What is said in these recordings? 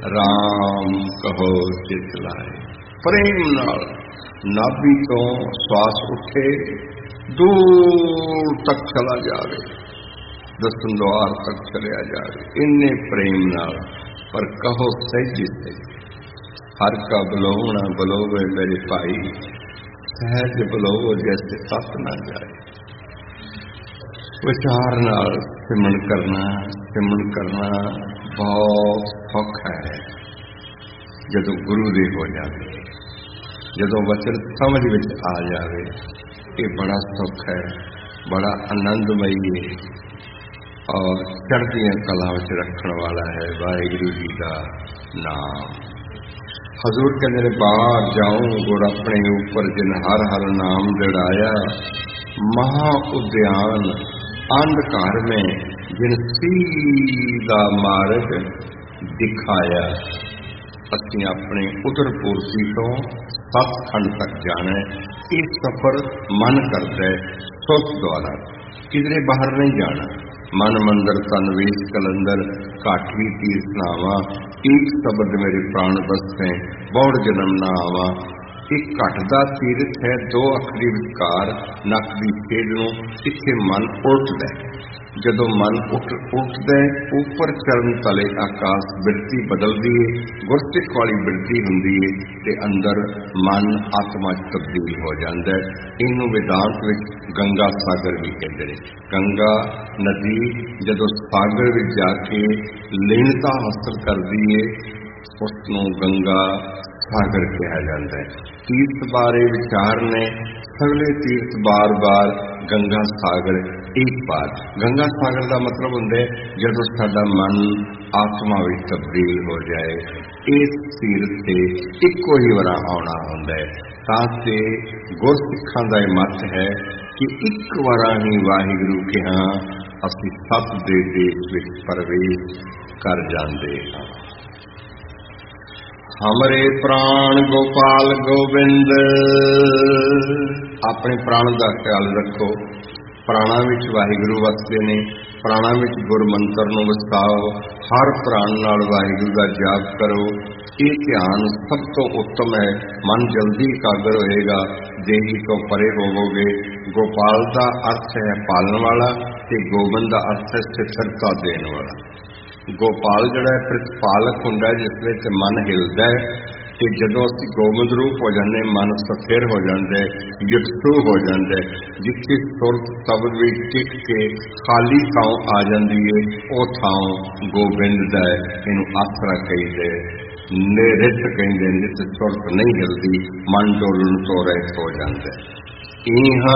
राम कहो चित लाए। प्रेम नाल नाभि तो श्वास उठे, दूर तक चला जावे, दसन द्वार तक चलिया जावे, इन्ने प्रेम नाल। पर कहो सहज सहज, हर का बलोना बलोवे मेरे भाई, सहज बलोवो जैसे तत ना जाए। विचार नाल सिमरन करना बहुत सौखा है जदों गुरु दे हो जाए, जदों वचन समझ विच आ जाए। ये बड़ा सौखा है, बड़ा आनंदमयी है और चढ़दियां कला विच रखण वाला है वाहिगुरू जी का नाम। हजूर कहते बाहर जाऊं गुर अपने ऊपर, जिन हर हर नाम जड़ाया, महा उद्यान अंधकार में जिन सीधा मार्ग दिखाया। असीं अपने उधर पूर्ति तो सतखंड तक जाना है। ये सफर मन करता है सुरत द्वारा, किधरे बाहर नहीं जाना। मन मंदिर तन वेश कलंदर, काठी तीर्थ नावा, एक शब्द मेरे प्राण बसते, बौड़ जन्म ना आवा। एक घटदा तीर्थ है, दो अखरी विचकार, नक दी खेड नूं इत्थे मन उलटदा है। जदों मन उठदा ऊपर चरण तले आकाश बिरती बदलदी है, गुरसिख वाली बिरती हुंदी है ते अंदर मन आत्मा च तब्दील हो जाता है। इनू वेदांत विच गंगा सागर भी कहते हैं। गंगा नदी जदों सागर विच जाके लीनता हासिल करदी है, उसनूं गंगा सागर कहा जाता है। तीर्थ बारे विचार ने सगले तीर्थ बार बार गंगा सागर एक बार। गंगा सागर का मतलब होंदा है जदों साडा मन आत्मा विच तब्दील हो जाए। इस तीर्थ से इको ही वार आना होंदा है। तां ते गुरसिखां दा मत है कि एक वार ही वाहिगुरू कहा असीं सत दे देश विच प्रवेश कर जांदे हां। हमरे प्राण गोपाल गोविंद, अपने प्राण का ख्याल रखो। प्राणा विच वाहिगुरू वसदे ने, प्राणा विच गुर मंत्र नूं वसाओ। हर प्राण नाल वाहिगुरू का जाप करो। ये ध्यान सब तो उत्तम है। मन जल्दी एकाग्र होएगा, देही तो परे होवोगे। गोपाल का अर्थ है पालन वाला, ते गोविंद का अर्थ है स्थिरता देने वाला। गोपाल जिहड़ा प्रतिपालक हुंदा है, जिस विच मन हिलदा है, ते जदों असीं गोविंद रूप हो जाते मन स्थिर हो जाता है, यकसू हो जाता है। जिथे सुरत शब्द भी टिक के खाली थां आ जाती है, वह थां गोविंद दा है। इनू आसरा कहीदा है, निरित कहिंदे ने। जिथे सुरत नहीं हिलती, मन डोलण तो रहित हो जाता है।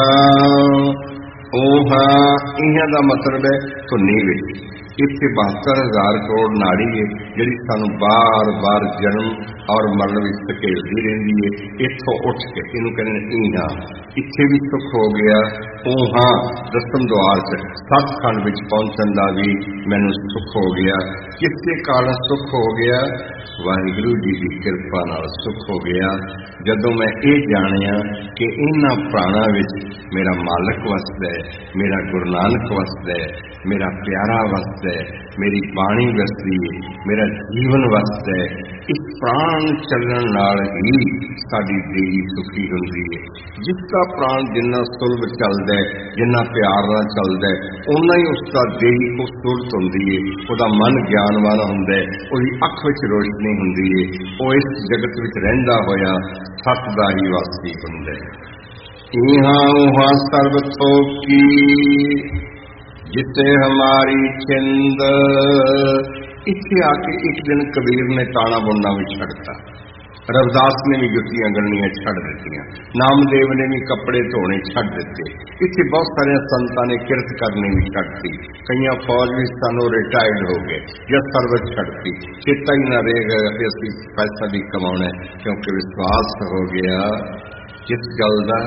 इहां दा मतलब है धुनी विच। इत्थे 72,000 करोड़ नाड़ी है जिहड़ी सानू बार बार जन्म और मरण विच धकेलदी रहिंदी है। इत्थों उठ के इहनूं कहंदे इहां, इत्थे भी सुख हो गया। उहां दसम द्वार च सतखंड विच पहुंचण दा भी मैनूं सुख हो गया। किसके कारण सुख हो गया? वाहिगुरू जी की किरपा नाल सुख हो गया। जदों मैं ये जाणिया कि इन्हां प्राणां विच मेरा मालक वसदा है, मेरा गुरु नानक वसदा है, मेरा प्यारा वसदा है, मेरी बाणी वसदी है, मेरा जीवन वसदा है। इस प्राण चलण नाल ही साडी देही सुखी हुंदी है। जिसका प्राण जिन्ना सुलभ चलदा है, जिन्ना प्यार नाल चलदा है, उन्ना ही उसका देही खूबसूरत हुंदी है। उसदा मन ज्ञानवान हुंदा है, उसदी अख विच रोशनी हुंदी है। वो इस जगत विच रहिंदा होया सत दा ही वासी हुंदा है। इहां उहां सर्ब थोकी, जिते हमारी चिंद। इत्थे आके एक दिन कबीर ने ताना बुनना भी छड़ता, रविदास ने भी जुत्तियां गलनियां छड़ दित्तियां, नामदेव ने भी कपड़े धोने छड़ दिते। इत्थे बहुत सारे संतां ने किरत करनी भी छड़ती। कई फौज भी सानों रिटायर्ड हो गए या सर्विस छड़ती। चेता ही ना रह गया कि असीं पैसा भी कमाना है, क्योंकि विश्वास हो गया किस गल दा।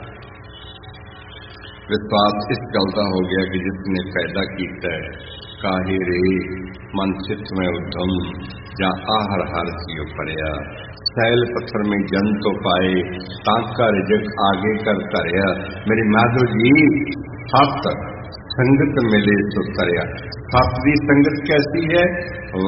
विश्वास इस गल का हो गया कि जिसने पैदा किया है, काहे रे मन चित्त में उद्यम, जा आहर हर सियो पड़िया। सैल पत्थर में जन तो पाए, ताका रिजक आगे कर धरिया। मेरे माधो जी सत संगत मिले तो तरया। सत की संगत कैसी है?